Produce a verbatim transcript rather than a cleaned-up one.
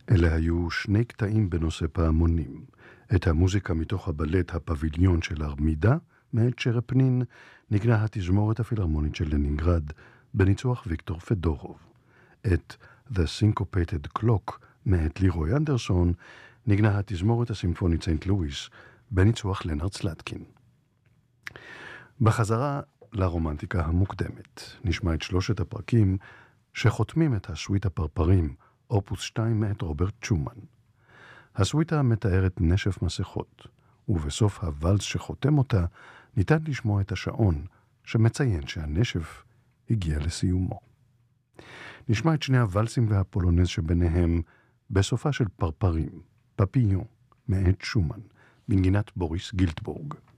אלה היו שני קטעים בנושא פעמונים. את המוזיקה מתוך הבלט הפביליון של ארמידה, מאת שרפנין, נגנה התזמורת הפילהרמונית של לנינגרד, בניצוח ויקטור פדורוב. את The Syncopated Clock, מאת לירוי אנדרסון, נגנה התזמורת הסימפונית סנט לואיס, בניצוח לנארד סלטקין. בחזרה לרומנטיקה המוקדמת, נשמע את שלושת הפרקים שחותמים את הסוויט הפרפרים, אופוס שתיים מאת רוברט שומאן. הסוויטה מתארת נשף מסכות, ובסוף הוואלס שחותם אותה ניתן לשמוע את השעון שמציין שהנשף הגיע לסיומו. נשמע את שני הוואלסים והפולונז שביניהם בסופה של פרפרים, פפיון, מאת שומן, מנגינת בוריס גילטבורג.